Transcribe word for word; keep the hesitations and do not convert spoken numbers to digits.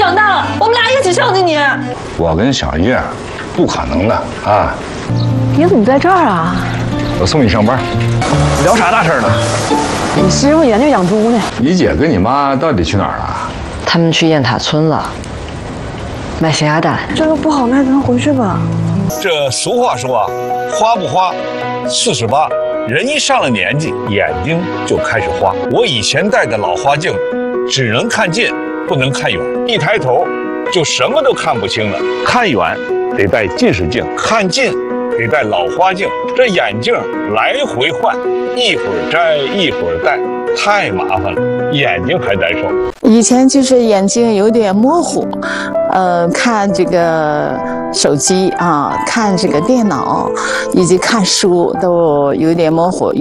长大了，我们俩一起孝敬你。 我跟小月，不可能的啊！ 你怎么在这儿啊？ 我送你上班。聊啥大事呢？ 你师傅研究养猪呢。 你姐跟你妈到底去哪儿了？ 他们去雁塔村了，买咸鸭蛋。 这个不好卖，咱回去吧。 这俗话说啊，花不花，四十八。人一上了年纪，眼睛就开始花。我以前戴的老花镜，只能看近，不能看远。一抬头，就什么都看不清了。看远得戴近视镜，看近得戴老花镜。这眼镜来回换，一会儿摘一会儿戴，太麻烦了，眼睛还难受。 以前就是眼睛有点模糊，呃，看这个手机啊，看这个电脑，以及看书都有点模糊。